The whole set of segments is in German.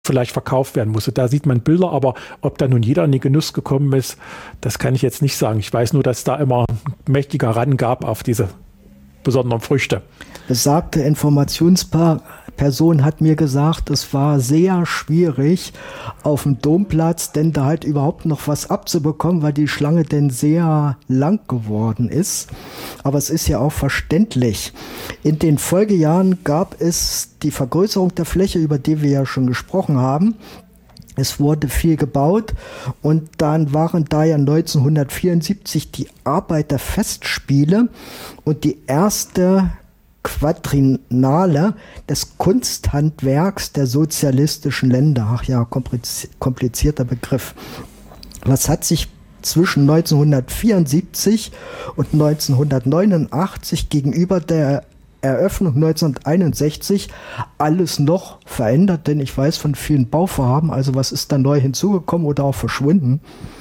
vielleicht verkauft werden musste. Da sieht man Bilder, aber ob da nun jeder in den Genuss gekommen ist, das kann ich jetzt nicht sagen. Ich weiß nur, dass da immer ein mächtiger Run gab auf diese besonderen Früchte. Besagte Informationsperson hat mir gesagt, es war sehr schwierig auf dem Domplatz, denn da halt überhaupt noch was abzubekommen, weil die Schlange denn sehr lang geworden ist. Aber es ist ja auch verständlich. In den Folgejahren gab es die Vergrößerung der Fläche, über die wir ja schon gesprochen haben. Es wurde viel gebaut und dann waren da ja 1974 die Arbeiterfestspiele und die erste Quadriennale des Kunsthandwerks der sozialistischen Länder. Ach ja, komplizierter Begriff. Was hat sich zwischen 1974 und 1989 gegenüber der Eröffnung 1961 alles noch verändert, denn ich weiß von vielen Bauvorhaben, also was ist da neu hinzugekommen oder auch verschwunden?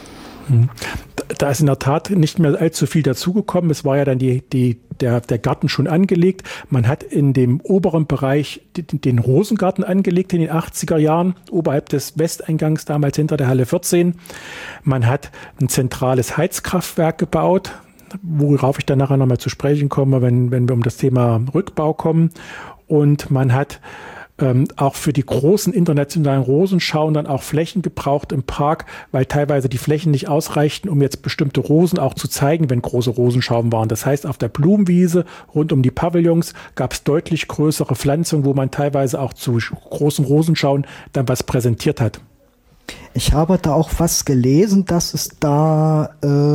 Da ist in der Tat nicht mehr allzu viel dazugekommen. Es war ja dann der Garten schon angelegt. Man hat in dem oberen Bereich den Rosengarten angelegt in den 80er Jahren, oberhalb des Westeingangs, damals hinter der Halle 14. Man hat ein zentrales Heizkraftwerk gebaut, worauf ich dann nachher nochmal zu sprechen komme, wenn wir um das Thema Rückbau kommen. Und man hat auch für die großen internationalen Rosenschauen dann auch Flächen gebraucht im Park, weil teilweise die Flächen nicht ausreichten, um jetzt bestimmte Rosen auch zu zeigen, wenn große Rosenschauen waren. Das heißt, auf der Blumenwiese rund um die Pavillons gab es deutlich größere Pflanzungen, wo man teilweise auch zu großen Rosenschauen dann was präsentiert hat. Ich habe da auch was gelesen, dass es da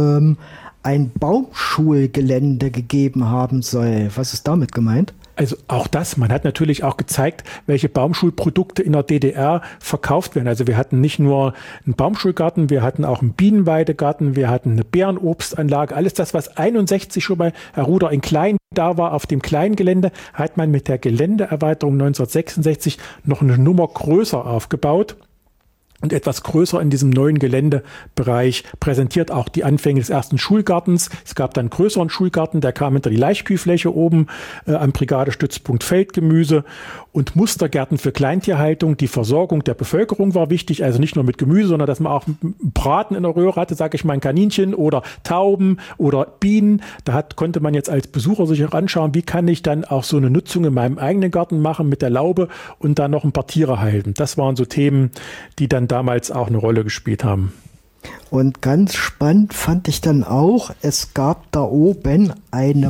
ein Baumschulgelände gegeben haben soll. Was ist damit gemeint? Also auch das, man hat natürlich auch gezeigt, welche Baumschulprodukte in der DDR verkauft werden. Also wir hatten nicht nur einen Baumschulgarten, wir hatten auch einen Bienenweidegarten, wir hatten eine Beerenobstanlage. Alles das, was 61 schon bei Herr Ruder in klein da war, auf dem kleinen Gelände, hat man mit der Geländeerweiterung 1966 noch eine Nummer größer aufgebaut. Und etwas größer in diesem neuen Geländebereich präsentiert auch die Anfänge des ersten Schulgartens. Es gab dann einen größeren Schulgarten, der kam hinter die Laichkühlfläche oben am Brigadestützpunkt Feldgemüse und Mustergärten für Kleintierhaltung. Die Versorgung der Bevölkerung war wichtig, also nicht nur mit Gemüse, sondern dass man auch Braten in der Röhre hatte, sage ich mal, ein Kaninchen oder Tauben oder Bienen. Konnte man jetzt als Besucher sich auch anschauen, wie kann ich dann auch so eine Nutzung in meinem eigenen Garten machen mit der Laube und dann noch ein paar Tiere halten. Das waren so Themen, die dann damals auch eine Rolle gespielt haben. Und ganz spannend fand ich dann auch, es gab da oben eine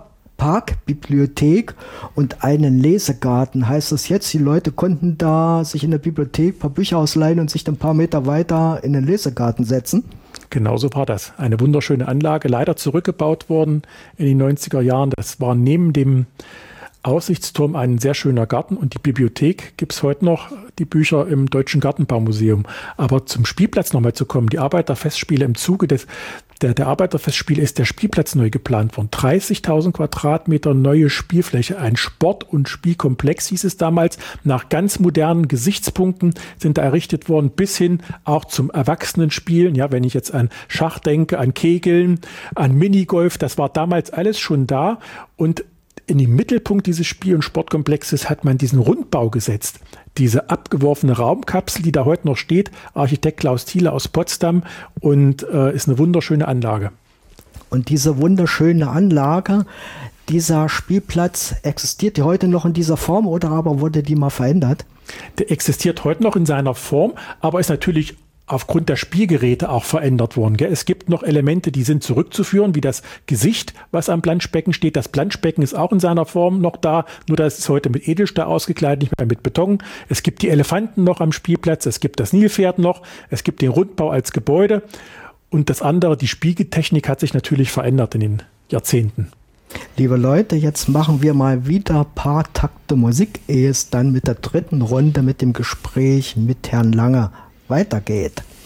Parkbibliothek und einen Lesegarten. Heißt das jetzt, die Leute konnten da sich in der Bibliothek ein paar Bücher ausleihen und sich dann ein paar Meter weiter in den Lesegarten setzen? Genauso war das. Eine wunderschöne Anlage, leider zurückgebaut worden in den 90er Jahren. Das war neben dem Aussichtsturm ein sehr schöner Garten und die Bibliothek gibt es heute noch, die Bücher im Deutschen Gartenbaumuseum. Aber zum Spielplatz nochmal zu kommen, die Arbeiterfestspiele im Zuge der Arbeiterfestspiele ist der Spielplatz neu geplant worden. 30.000 Quadratmeter neue Spielfläche, ein Sport- und Spielkomplex hieß es damals. Nach ganz modernen Gesichtspunkten sind da errichtet worden, bis hin auch zum Erwachsenenspielen. Ja, wenn ich jetzt an Schach denke, an Kegeln, an Minigolf, das war damals alles schon da und in den Mittelpunkt dieses Spiel- und Sportkomplexes hat man diesen Rundbau gesetzt. Diese abgeworfene Raumkapsel, die da heute noch steht, Architekt Klaus Thiele aus Potsdam und ist eine wunderschöne Anlage. Und diese wunderschöne Anlage, dieser Spielplatz, existiert die heute noch in dieser Form oder aber wurde die mal verändert? Der existiert heute noch in seiner Form, aber ist natürlich aufgrund der Spielgeräte auch verändert worden. Gell? Es gibt noch Elemente, die sind zurückzuführen, wie das Gesicht, was am Planschbecken steht. Das Planschbecken ist auch in seiner Form noch da, nur dass es heute mit Edelstahl ausgekleidet, nicht mehr mit Beton. Es gibt die Elefanten noch am Spielplatz, es gibt das Nilpferd noch, es gibt den Rundbau als Gebäude und das andere, die Spiegeltechnik hat sich natürlich verändert in den Jahrzehnten. Liebe Leute, jetzt machen wir mal wieder ein paar Takte Musik, ehe es dann mit der dritten Runde mit dem Gespräch mit Herrn Lange weitergeht.